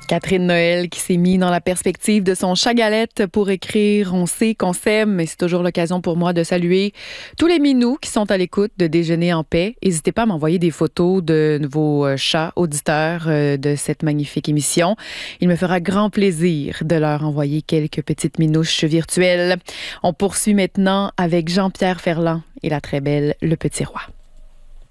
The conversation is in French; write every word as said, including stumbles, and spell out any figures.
Catherine Noël qui s'est mise dans la perspective de son chat Galette pour écrire On sait qu'on s'aime, mais c'est toujours l'occasion pour moi de saluer tous les minous qui sont à l'écoute de Déjeuner en paix. N'hésitez pas à m'envoyer des photos de vos chats auditeurs de cette magnifique émission. Il me fera grand plaisir de leur envoyer quelques petites minouches virtuelles. On poursuit maintenant avec Jean-Pierre Ferland et la très belle Le Petit Roi.